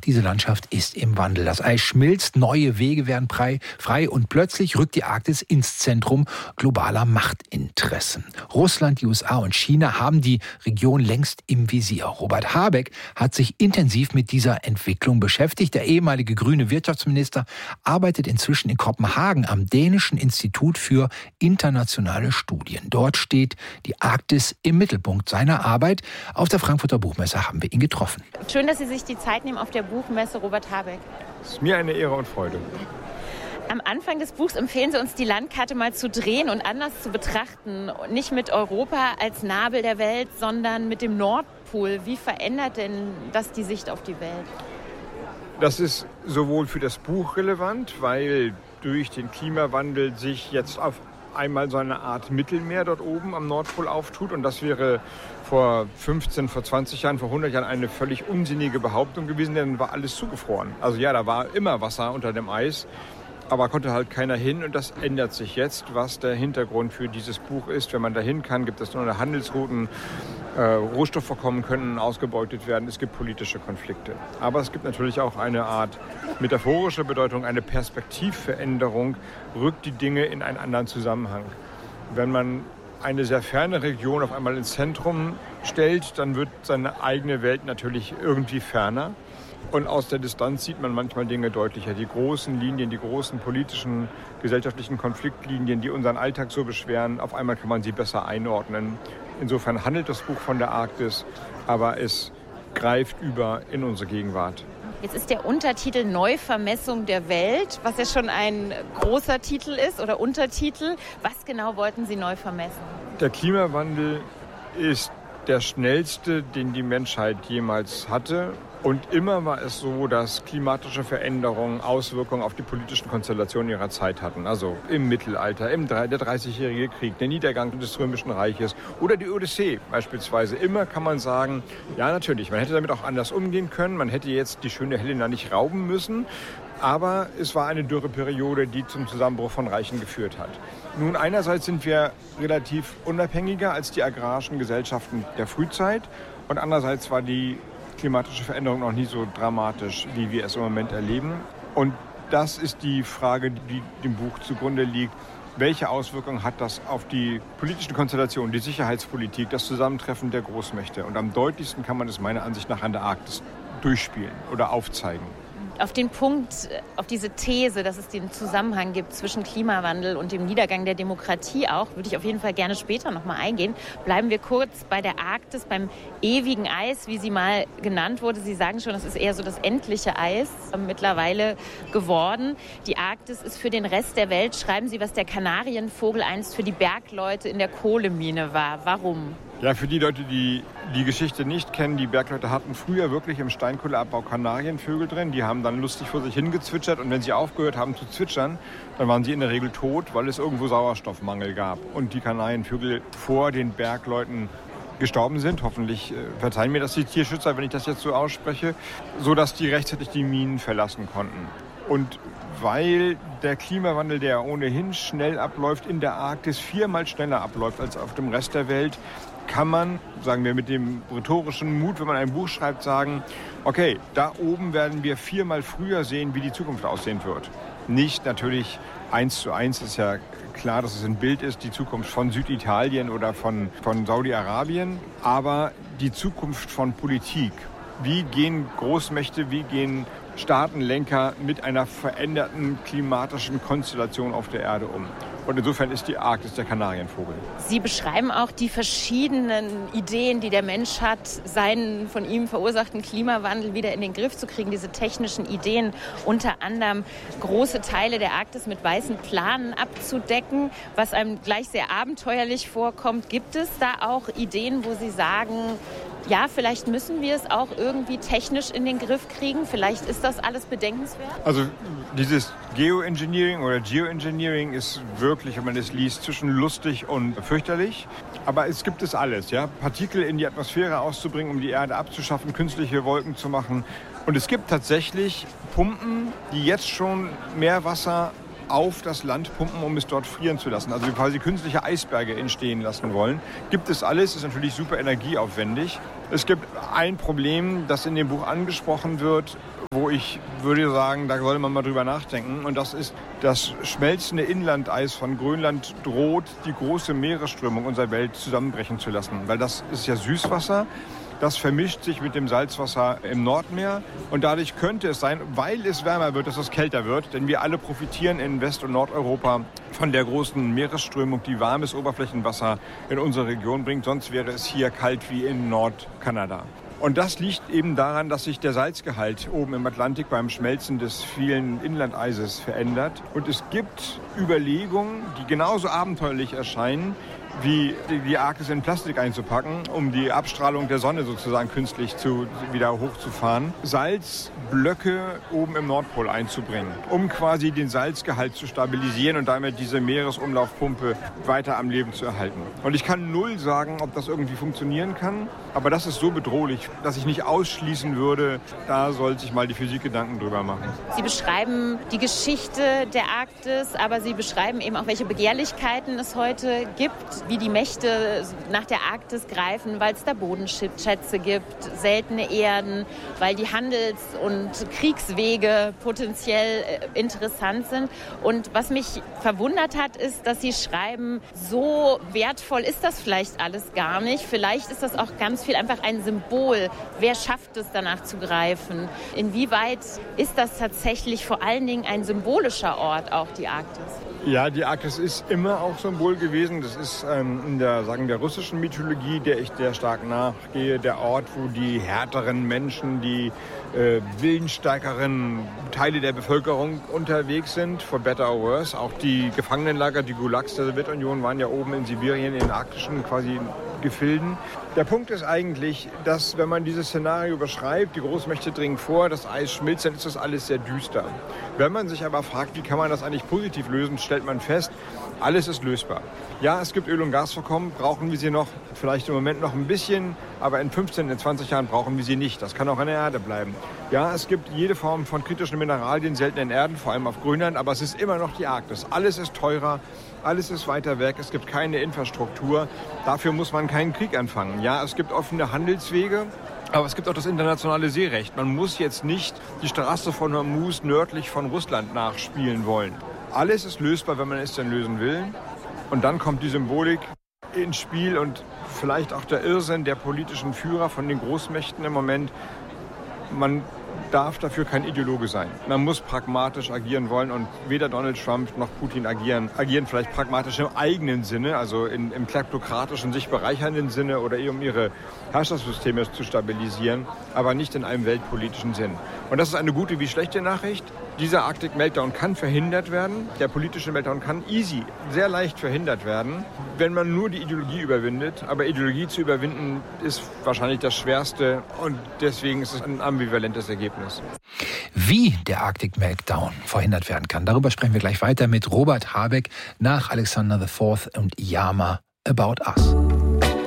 Diese Landschaft ist im Wandel. Das Eis schmilzt, neue Wege werden frei und plötzlich rückt die Arktis ins Zentrum globaler Machtinteressen. Russland, die USA und China haben die Region längst im Visier. Robert Habeck hat sich intensiv mit dieser Entwicklung beschäftigt. Der ehemalige grüne Wirtschaftsminister arbeitet inzwischen in Kopenhagen am Dänischen Institut für internationale Studien. Dort steht die Arktis im Mittelpunkt seiner Arbeit. Auf der Frankfurter Buchmesse haben wir ihn getroffen. Schön, dass Sie sich die Zeit nehmen auf der Buchmesse, Robert Habeck. Es ist mir eine Ehre und Freude. Am Anfang des Buchs empfehlen Sie uns, die Landkarte mal zu drehen und anders zu betrachten. Nicht mit Europa als Nabel der Welt, sondern mit dem Nordpol. Wie verändert denn das die Sicht auf die Welt? Das ist sowohl für das Buch relevant, weil durch den Klimawandel sich jetzt auf einmal so eine Art Mittelmeer dort oben am Nordpol auftut. Und das wäre vor 15, vor 20 Jahren, vor 100 Jahren eine völlig unsinnige Behauptung gewesen, denn war alles zugefroren. Also ja, da war immer Wasser unter dem Eis, aber konnte halt keiner hin und das ändert sich jetzt. Was der Hintergrund für dieses Buch ist, wenn man dahin kann, gibt es nur Handelsrouten, Rohstoffvorkommen können ausgebeutet werden, es gibt politische Konflikte. Aber es gibt natürlich auch eine Art metaphorische Bedeutung, eine Perspektivveränderung, rückt die Dinge in einen anderen Zusammenhang. Wenn man eine sehr ferne Region auf einmal ins Zentrum stellt, dann wird seine eigene Welt natürlich irgendwie ferner. Und aus der Distanz sieht man manchmal Dinge deutlicher. Die großen Linien, die großen politischen, gesellschaftlichen Konfliktlinien, die unseren Alltag so beschweren, auf einmal kann man sie besser einordnen. Insofern handelt das Buch von der Arktis, aber es greift über in unsere Gegenwart. Jetzt ist der Untertitel Neuvermessung der Welt, was ja schon ein großer Titel ist oder Untertitel. Was genau wollten Sie neu vermessen? Der Klimawandel ist der schnellste, den die Menschheit jemals hatte. Und immer war es so, dass klimatische Veränderungen Auswirkungen auf die politischen Konstellationen ihrer Zeit hatten. Also im Mittelalter, der 30-jährige Krieg, der Niedergang des Römischen Reiches oder die Odyssee beispielsweise. Immer kann man sagen, ja natürlich, man hätte damit auch anders umgehen können. Man hätte jetzt die schöne Helena nicht rauben müssen. Aber es war eine Dürreperiode, die zum Zusammenbruch von Reichen geführt hat. Nun, einerseits sind wir relativ unabhängiger als die agrarischen Gesellschaften der Frühzeit. Und andererseits war die klimatische Veränderung noch nie so dramatisch, wie wir es im Moment erleben. Und das ist die Frage, die dem Buch zugrunde liegt. Welche Auswirkungen hat das auf die politischen Konstellationen, die Sicherheitspolitik, das Zusammentreffen der Großmächte? Und am deutlichsten kann man es meiner Ansicht nach an der Arktis durchspielen oder aufzeigen. Auf den Punkt, auf diese These, dass es den Zusammenhang gibt zwischen Klimawandel und dem Niedergang der Demokratie auch, würde ich auf jeden Fall gerne später noch mal eingehen. Bleiben wir kurz bei der Arktis, beim ewigen Eis, wie sie mal genannt wurde. Sie sagen schon, das ist eher so das endliche Eis mittlerweile geworden. Die Arktis ist für den Rest der Welt, schreiben Sie, was der Kanarienvogel einst für die Bergleute in der Kohlemine war. Warum? Ja, für die Leute, die die Geschichte nicht kennen, die Bergleute hatten früher wirklich im Steinkohleabbau Kanarienvögel drin. Die haben dann lustig vor sich hingezwitschert und wenn sie aufgehört haben zu zwitschern, dann waren sie in der Regel tot, weil es irgendwo Sauerstoffmangel gab. Und die Kanarienvögel vor den Bergleuten gestorben sind. Hoffentlich verzeihen mir das die Tierschützer, wenn ich das jetzt so ausspreche, sodass die rechtzeitig die Minen verlassen konnten. Und weil der Klimawandel, der ohnehin schnell abläuft, in der Arktis 4-mal schneller abläuft als auf dem Rest der Welt, kann man, sagen wir mit dem rhetorischen Mut, wenn man ein Buch schreibt, sagen, okay, da oben werden wir 4-mal früher sehen, wie die Zukunft aussehen wird. Nicht natürlich 1:1, ist ja klar, dass es ein Bild ist, die Zukunft von Süditalien oder von Saudi-Arabien, aber die Zukunft von Politik. Wie gehen Großmächte, wie gehen Staatenlenker mit einer veränderten klimatischen Konstellation auf der Erde um? Und insofern ist die Arktis der Kanarienvogel. Sie beschreiben auch die verschiedenen Ideen, die der Mensch hat, seinen von ihm verursachten Klimawandel wieder in den Griff zu kriegen. Diese technischen Ideen, unter anderem große Teile der Arktis mit weißen Planen abzudecken, was einem gleich sehr abenteuerlich vorkommt. Gibt es da auch Ideen, wo Sie sagen, ja, vielleicht müssen wir es auch irgendwie technisch in den Griff kriegen? Vielleicht ist das alles bedenkenswert? Also dieses Geoengineering oder Geoengineering ist wirklich, wenn man es liest, zwischen lustig und fürchterlich. Aber es gibt es alles, ja. Partikel in die Atmosphäre auszubringen, um die Erde abzuschaffen, künstliche Wolken zu machen. Und es gibt tatsächlich Pumpen, die jetzt schon Meerwasser auf das Land pumpen, um es dort frieren zu lassen. Also quasi künstliche Eisberge entstehen lassen wollen. Gibt es alles, ist natürlich super energieaufwendig. Es gibt ein Problem, das in dem Buch angesprochen wird, wo ich würde sagen, da sollte man mal drüber nachdenken. Und das ist, das schmelzende Inlandeis von Grönland droht, die große Meeresströmung unserer Welt zusammenbrechen zu lassen. Weil das ist ja Süßwasser. Das vermischt sich mit dem Salzwasser im Nordmeer und dadurch könnte es sein, weil es wärmer wird, dass es kälter wird. Denn wir alle profitieren in West- und Nordeuropa von der großen Meeresströmung, die warmes Oberflächenwasser in unsere Region bringt. Sonst wäre es hier kalt wie in Nordkanada. Und das liegt eben daran, dass sich der Salzgehalt oben im Atlantik beim Schmelzen des vielen Inlandeises verändert. Und es gibt Überlegungen, die genauso abenteuerlich erscheinen, wie die Arktis in Plastik einzupacken, um die Abstrahlung der Sonne sozusagen künstlich wieder hochzufahren, Salzblöcke oben im Nordpol einzubringen, um quasi den Salzgehalt zu stabilisieren und damit diese Meeresumlaufpumpe weiter am Leben zu erhalten. Und ich kann null sagen, ob das irgendwie funktionieren kann, aber das ist so bedrohlich, dass ich nicht ausschließen würde, da sollte sich mal die Physik Gedanken drüber machen. Sie beschreiben die Geschichte der Arktis, aber Sie beschreiben eben auch, welche Begehrlichkeiten es heute gibt, wie die Mächte nach der Arktis greifen, weil es da Bodenschätze gibt, seltene Erden, weil die Handels- und Kriegswege potenziell interessant sind. Und was mich verwundert hat, ist, dass Sie schreiben, so wertvoll ist das vielleicht alles gar nicht. Vielleicht ist das auch ganz viel einfach ein Symbol. Wer schafft es, danach zu greifen? Inwieweit ist das tatsächlich vor allen Dingen ein symbolischer Ort, auch die Arktis? Ja, die Arktis ist immer auch Symbol gewesen. Das ist in der russischen Mythologie, der ich sehr stark nachgehe, der Ort, wo die härteren Menschen, die willensstärkeren Teile der Bevölkerung unterwegs sind, for better or worse. Auch die Gefangenenlager, die Gulags der Sowjetunion waren ja oben in Sibirien, in den arktischen quasi Gefilden. Der Punkt ist eigentlich, dass wenn man dieses Szenario beschreibt, die Großmächte dringen vor, das Eis schmilzt, dann ist das alles sehr düster. Wenn man sich aber fragt, wie kann man das eigentlich positiv lösen, stellt man fest, alles ist lösbar. Ja, es gibt Öl- und Gasvorkommen, brauchen wir sie noch, vielleicht im Moment noch ein bisschen, aber in 15, in 20 Jahren brauchen wir sie nicht. Das kann auch in der Erde bleiben. Ja, es gibt jede Form von kritischen Mineralien, seltenen Erden, vor allem auf Grönland, aber es ist immer noch die Arktis. Alles ist teurer, alles ist weiter weg, es gibt keine Infrastruktur. Dafür muss man keinen Krieg anfangen. Ja, es gibt offene Handelswege. Aber es gibt auch das internationale Seerecht. Man muss jetzt nicht die Straße von Hormuz nördlich von Russland nachspielen wollen. Alles ist lösbar, wenn man es denn lösen will. Und dann kommt die Symbolik ins Spiel und vielleicht auch der Irrsinn der politischen Führer von den Großmächten im Moment. Man darf dafür kein Ideologe sein. Man muss pragmatisch agieren wollen und weder Donald Trump noch Putin agieren vielleicht pragmatisch im eigenen Sinne, also im kleptokratischen, sich bereichernden Sinne oder um ihre Herrschaftssysteme zu stabilisieren, aber nicht in einem weltpolitischen Sinn. Und das ist eine gute wie schlechte Nachricht. Dieser Arctic Meltdown kann verhindert werden. Der politische Meltdown kann sehr leicht verhindert werden, wenn man nur die Ideologie überwindet. Aber Ideologie zu überwinden ist wahrscheinlich das Schwerste und deswegen ist es ein ambivalentes Ergebnis. Wie der Arctic Meltdown verhindert werden kann, darüber sprechen wir gleich weiter mit Robert Habeck nach Alexander IV und Yama About Us.